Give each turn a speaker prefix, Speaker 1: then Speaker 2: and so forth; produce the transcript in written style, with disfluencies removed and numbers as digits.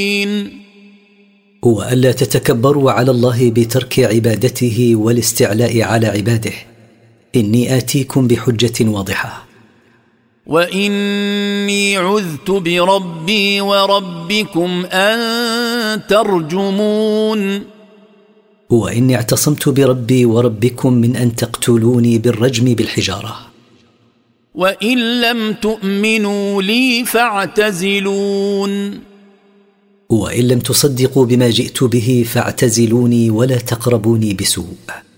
Speaker 1: هو ألا تتكبروا على الله بترك عبادته والاستعلاء على عباده. إني آتيكم بحجة واضحة.
Speaker 2: وإني عذت بربي وربكم أن ترجمون.
Speaker 1: وإني اعتصمت بربي وربكم من أن تقتلوني بالرجم بالحجارة.
Speaker 2: وإن لم تؤمنوا لي فاعتزلون.
Speaker 1: وإن لم تصدقوا بما جئت به فاعتزلوني ولا تقربوني بسوء.